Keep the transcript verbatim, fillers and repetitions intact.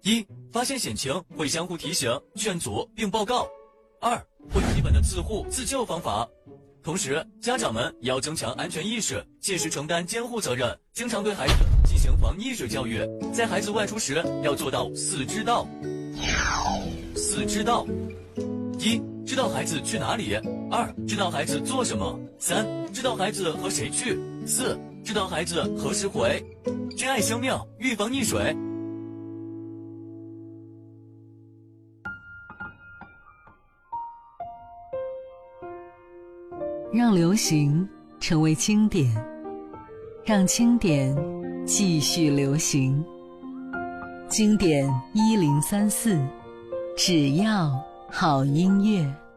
一、发现险情会相互提醒、劝阻并报告；二、会基本的自护自救方法。同时，家长们也要增强安全意识，切实承担监护责任，经常对孩子进行防溺水教育。在孩子外出时，要做到四知道。四知道：一、知道孩子去哪里；二、知道孩子做什么；三、知道孩子和谁去；四、知道孩子何时回。珍爱生命，预防溺水。 让流行成为经典，让经典继续流行。经典一零三四，只要好音乐。